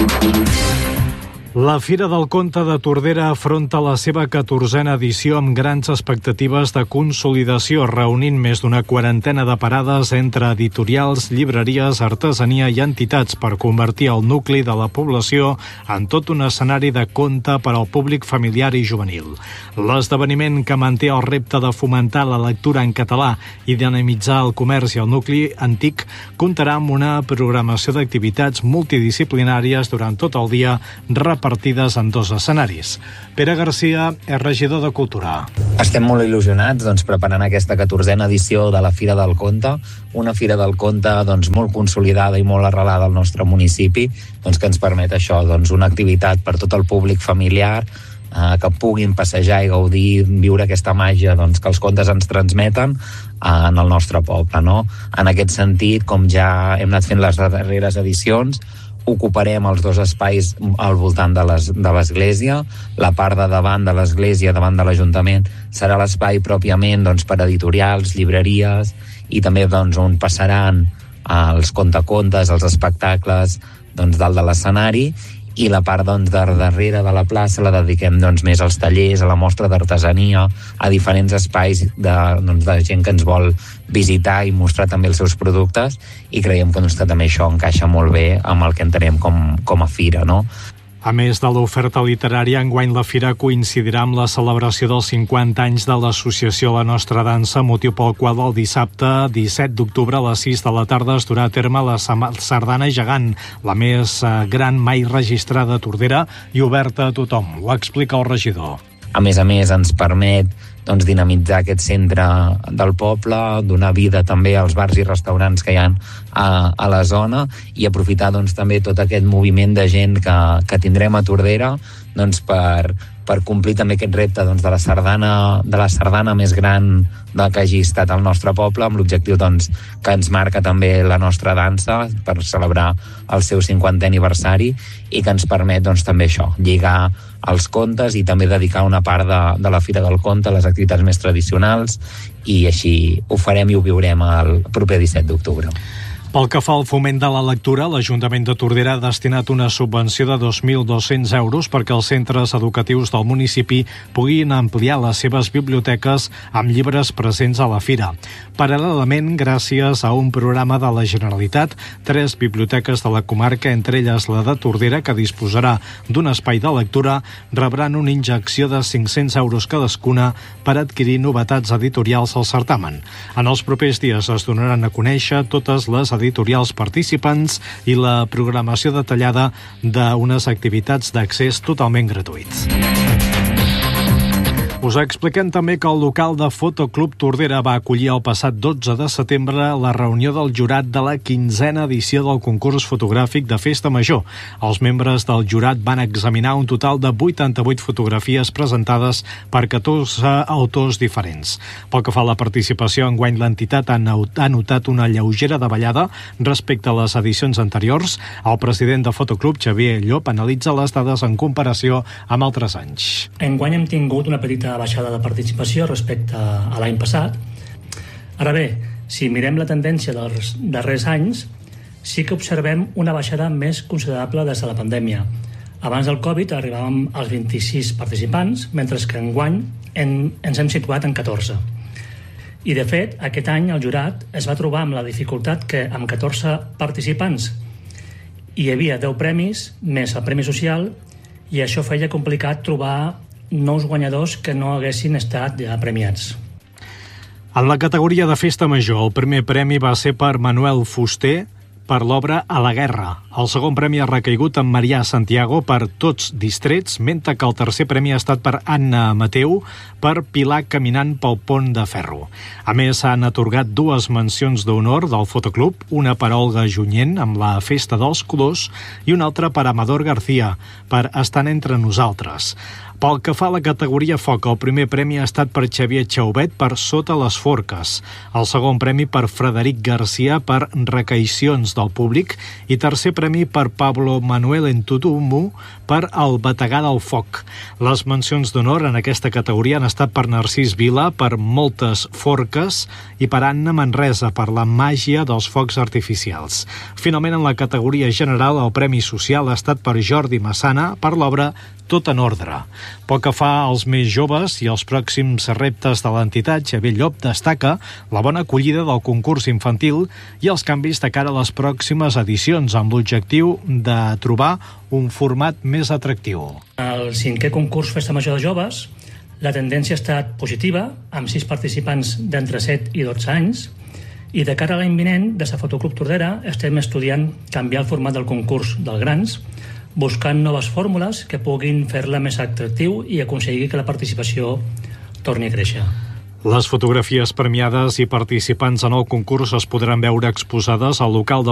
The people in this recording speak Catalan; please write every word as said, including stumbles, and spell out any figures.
La Fira del Conte de Tordera afronta la seva catorzena edició amb grans expectatives de consolidació, reunint més d'una quarantena de parades entre editorials, llibreries, artesania i entitats per convertir el nucli de la població en tot un escenari de conte per al públic familiar i juvenil. L'esdeveniment, que manté el repte de fomentar la lectura en català i dinamitzar el comerç i el nucli antic, comptarà amb una programació d'activitats multidisciplinàries durant tot el dia, repartides en dos escenaris. Pere Garcia és regidor de Cultura. Estem molt il·lusionats doncs, preparant aquesta catorzena edició de la Fira del Conte, una Fira del Conte doncs, molt consolidada i molt arrelada al nostre municipi, doncs, que ens permet això, doncs, una activitat per tot el públic familiar, eh, que puguin passejar i gaudir, viure aquesta màgia doncs, que els contes ens transmeten eh, en el nostre poble. No? En aquest sentit, com ja hem anat fent les darreres edicions, ocuparem els dos espais al voltant de l'església. La part de davant de l'església, davant de l'Ajuntament, serà l'espai pròpiament doncs, per editorials, llibreries, i també doncs, on passaran els contacontes, els espectacles doncs, dalt de l'escenari, i la part doncs, de darrere de la plaça la dediquem doncs, més als tallers, a la mostra d'artesania, a diferents espais de, doncs, de gent que ens vol visitar i mostrar també els seus productes, i creiem que, doncs, que també això encaixa molt bé amb el que entenem com, com a fira, no? A més de l'oferta literària, enguany la Fira coincidirà amb la celebració dels cinquanta anys de l'associació La Nostra Dansa, motiu pel qual el dissabte disset d'octubre a les sis de la tarda es durà a terme la Sardana Gegant, la més gran mai registrada a Tordera i oberta a tothom. Ho explica el regidor. A més a més, ens permet doncs, dinamitzar aquest centre del poble, donar vida també als bars i restaurants que hi ha a, a la zona, i aprofitar doncs, també tot aquest moviment de gent que, que tindrem a Tordera doncs, per, per complir també aquest repte doncs, de, la sardana, de la sardana més gran de que hagi estat al nostre poble, amb l'objectiu doncs, que ens marca també la nostra dansa per celebrar el seu cinquantè aniversari, i que ens permet doncs, també això, lligar els contes i també dedicar una part de, de la Fira del Conte a les activitats més tradicionals, i així ho farem i ho viurem el proper disset d'octubre. Pel que fa al foment de la lectura, l'Ajuntament de Tordera ha destinat una subvenció de dos mil dos-cents euros perquè els centres educatius del municipi puguin ampliar les seves biblioteques amb llibres presents a la fira. Paral·lelament, gràcies a un programa de la Generalitat, tres biblioteques de la comarca, entre elles la de Tordera, que disposarà d'un espai de lectura, rebran una injecció de cinc-cents euros cadascuna per adquirir novetats editorials al certamen. En els propers dies es donaran a conèixer totes les editorials participants i la programació detallada d'unes activitats d'accés totalment gratuïts. Us expliquem també que el local de Fotoclub Tordera va acollir el passat dotze de setembre la reunió del jurat de la quinzena edició del concurs fotogràfic de Festa Major. Els membres del jurat van examinar un total de vuitanta-vuit fotografies presentades per catorze autors diferents. Pel que fa a la participació, enguany l'entitat ha notat una lleugera davallada respecte a les edicions anteriors. El president de Fotoclub, Xavier Llop, analitza les dades en comparació amb altres anys. Enguany hem tingut una petita baixada de participació respecte a l'any passat. Ara bé, si mirem la tendència dels darrers anys, sí que observem una baixada més considerable des de la pandèmia. Abans del Covid arribàvem als vint-i-sis participants, mentre que enguany en, ens hem situat en catorze. I, de fet, aquest any el jurat es va trobar amb la dificultat que amb catorze participants hi havia deu premis, més el premi social, i això feia complicat trobar nous guanyadors que no haguessin estat ja premiats. En la categoria de Festa Major, el primer premi va ser per Manuel Fuster per l'obra A la guerra. El segon premi ha recaigut en Marià Santiago per Tots distrets, mentre que el tercer premi ha estat per Anna Mateu per Pilar caminant pel pont de ferro. A més, s'han atorgat dues mencions d'honor del Fotoclub, una per Olga Junyent amb la Festa dels Colors i una altra per Amador García per Estant entre nosaltres. Pel que fa a la categoria foc, el primer premi ha estat per Xavier Chauvet per Sota les forques, el segon premi per Frederic Garcia per Recaïcions del públic i tercer premi premi per Pablo Manuel Entutumu per El bategar del foc. Les mencions d'honor en aquesta categoria han estat per Narcís Vila per Moltes forques i per Anna Manresa per La màgia dels focs artificials. Finalment, en la categoria general, el Premi Social ha estat per Jordi Massana per l'obra Tot en ordre. Pel que fa als més joves i als pròxims reptes de l'entitat, Xavier Llop destaca la bona acollida del concurs infantil i els canvis de cara a les pròximes edicions, amb l'objectiu de trobar un format més atractiu. El cinquè concurs Festa Major de Joves, la tendència ha estat positiva, amb sis participants d'entre set i dotze anys, i de cara a l'any vinent, des de Fotoclub Tordera, estem estudiant canviar el format del concurs dels grans, buscant noves fórmules que puguin fer-la més atractiu i aconseguir que la participació torni a créixer. Les fotografies premiades i participants en el concurs es podran veure exposades al local del